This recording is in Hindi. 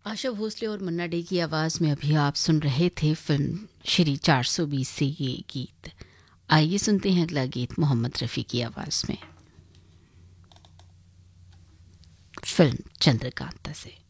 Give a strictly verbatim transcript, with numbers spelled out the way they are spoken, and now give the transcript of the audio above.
आशा भोसले और मन्ना डे की आवाज़ में अभी आप सुन रहे थे फिल्म श्री चार सौ बीस से ये गीत। आइए सुनते हैं अगला गीत मोहम्मद रफ़ी की आवाज़ में, फिल्म चंद्रकांता से।